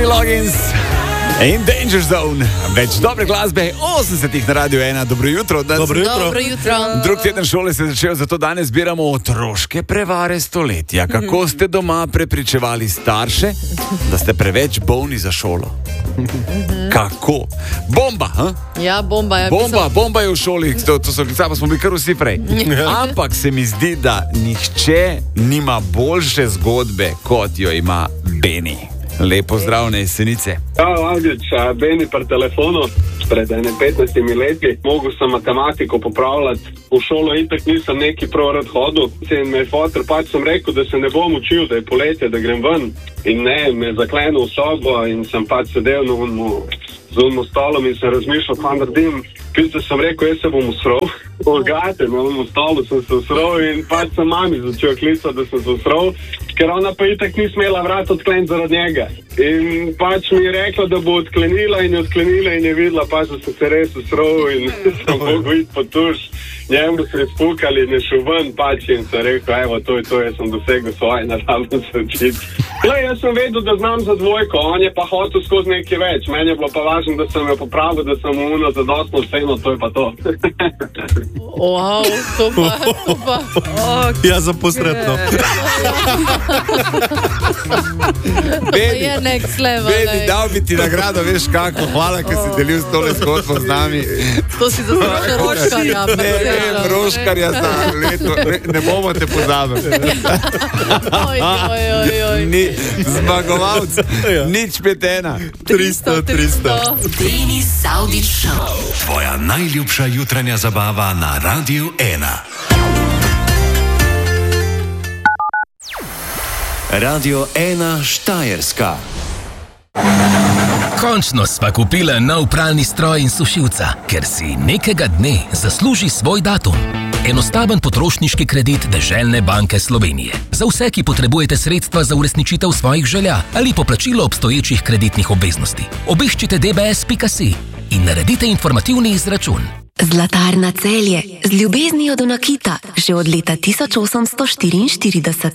Loggins in Danger Zone. Več dobre glasbe, 80-ih na Radio 1. Dobro jutro. Dobro jutro. Drug teden šole se je začel, zato danes zbiramo otroške prevare stoletja. Kako ste doma prepričevali starše, da ste preveč bolni za šolo? Kako? Bomba, ha? Ja, bomba je. Bomba je v šoli, to so klica, pa smo bili kar vsi prej. Ampak se mi zdi, da nihče nima boljše zgodbe, kot jo ima Beni. Lepo zdrav na Jesenice. Ja, Avdić, Beni pri telefonu pred 15 leti. Mogel sem matematiko popravljati. V šolo itak nisem neki prav rad hodil. In me je foter, pač sem rekel, da se ne bom učil, da je poletje, da grem ven. In ne, me je zaklenil v sobo in sem pač sedel na unmu stolom in sem razmišljal, kaj naredim. Pisal sem rekel, jaz se bom usral. Ogate, na unmu stolu sem se usral in pač sem mami začel klicati, da sem se usral. Ker ona pa itak ni smela vrat odkleniti zaradi njega. In pač mi je rekla, da bo odklenila in je videla, pač da sem se res usral in sem mogel iti po tuš. Njemu se je spukali in je šel ven pač in sem rekel, evo, to je to, jaz sem dosegel svoje, naravno se učiti. Jaz sem vedel, da znam za dvojko, on je pa hotel skozi nekaj več. Meni je bilo pa važno, da sem jo popravil, da sem mu zadostno vseeno, to je pa to. Wow, to pa. Ja, za posredno. Je next level. Beni, dal bi ti nagrado, veš kako, hvala, ker si delil s tole zgodbo z nami. To si zaslužil Roškarja. Ne, Roškarja za leto, ne bomo te pozabili. Ni zmagovalc, nič 5-1. 300. Denis Avdić Show. Tvoja najljubša jutranja zabava na Radio 1. Radio 1 Štajerska. Končno sva kupila nov pralni stroj in sušilca, ker si nekega dne zasluži svoj datum. Enostaven potrošniški kredit Deželne banke Slovenije. Za vse, ki potrebujete sredstva za uresničitev svojih želja ali poplačilo obstoječih kreditnih obveznosti. Obiščite dbs.si in naredite informativni izračun. Zlatarna Celje z ljubeznijo do nakita že od leta 1844.